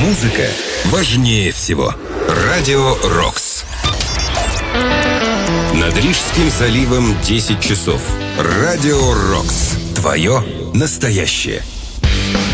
Музыка важнее всего. Радио Рокс. Над Рижским заливом 10 часов. Радио Рокс. Твое настоящее.